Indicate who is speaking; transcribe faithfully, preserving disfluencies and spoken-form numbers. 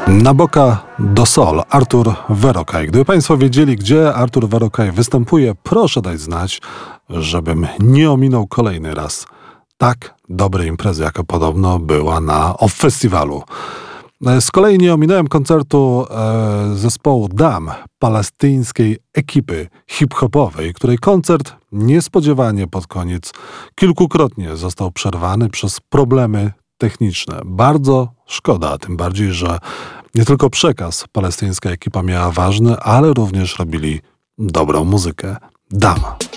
Speaker 1: Naboka do Sol, Artur Verokaj. Gdyby Państwo wiedzieli, gdzie Artur Verokaj występuje, proszę dać znać, żebym nie ominął kolejny raz tak dobrej imprezy, jaka podobno była na Off Festiwalu. Z kolei nie ominąłem koncertu e, zespołu Dam, palestyńskiej ekipy hip-hopowej, której koncert niespodziewanie pod koniec kilkukrotnie został przerwany przez problemy techniczne. Bardzo szkoda, tym bardziej, że nie tylko przekaz palestyńska ekipa miała ważny, ale również robili dobrą muzykę. Dam.